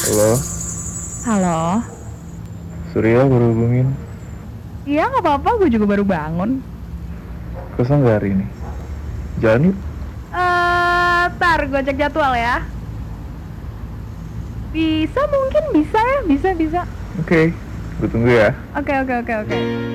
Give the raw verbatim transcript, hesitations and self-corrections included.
Halo, Halo. Surya baru hubungin. Iya nggak apa-apa, gue juga baru bangun. Kosong gak hari ini? Jalan yuk. Eh, tar gue cek jadwal ya. Bisa mungkin bisa ya, bisa bisa. Oke, gue tunggu ya. Oke oke oke oke.